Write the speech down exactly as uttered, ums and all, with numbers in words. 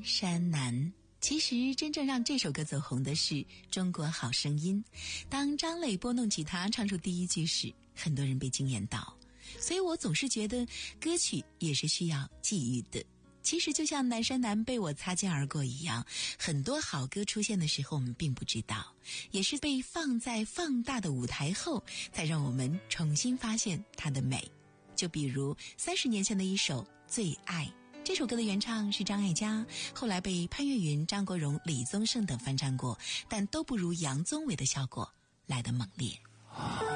山南。其实真正让这首歌走红的是中国好声音，当张磊拨弄吉他唱出第一句时，很多人被惊艳到。所以我总是觉得歌曲也是需要际遇的。其实就像南山南被我擦肩而过一样，很多好歌出现的时候我们并不知道，也是被放在放大的舞台后才让我们重新发现它的美。就比如三十年前的一首《最爱》，这首歌的原唱是张艾嘉，后来被潘越云、张国荣、李宗盛等翻唱过，但都不如杨宗纬的效果来得猛烈。